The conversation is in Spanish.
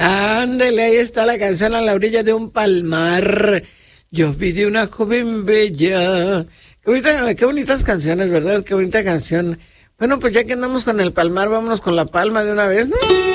Ándele, ahí está la canción A la orilla de un palmar. Yo vi de una joven bella. Qué bonitas canciones, ¿verdad? Qué bonita canción. Bueno, pues ya que andamos con el palmar, vámonos con la palma de una vez, ¿no?